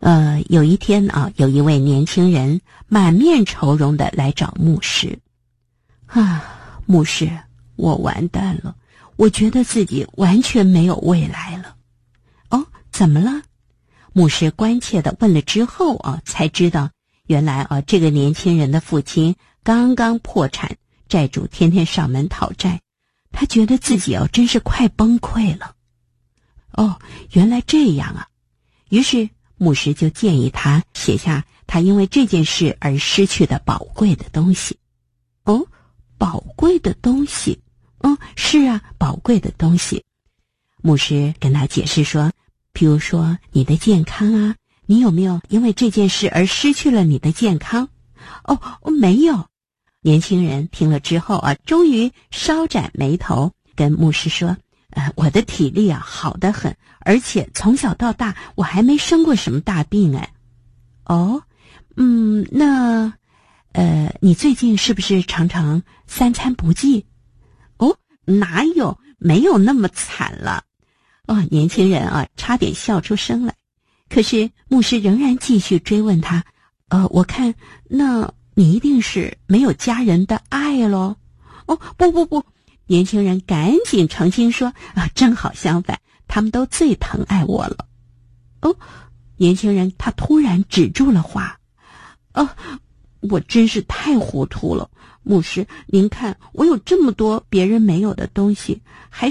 有一天啊，有一位年轻人满面愁容的来找牧师。牧师，我完蛋了，我觉得自己完全没有未来了。哦，怎么了？牧师关切地问了之后啊，才知道原来啊，这个年轻人的父亲刚刚破产，债主天天上门讨债，他觉得自己真是快崩溃了。哦，原来这样啊。于是牧师就建议他写下他因为这件事而失去的宝贵的东西。哦，宝贵的东西？是啊，宝贵的东西。牧师跟他解释说，譬如说你的健康啊，你有没有因为这件事而失去了你的健康？没有。年轻人听了之后啊，终于稍展眉头，跟牧师说，我的体力啊好得很，而且从小到大我还没生过什么大病哎。那你最近是不是常常三餐不继？哪有，没有那么惨了。年轻人啊差点笑出声来。可是牧师仍然继续追问他，我看那你一定是没有家人的爱咯。不，年轻人赶紧澄清说，正好相反，他们都最疼爱我了。年轻人他突然止住了话。我真是太糊涂了，牧师，您看我有这么多别人没有的东西，还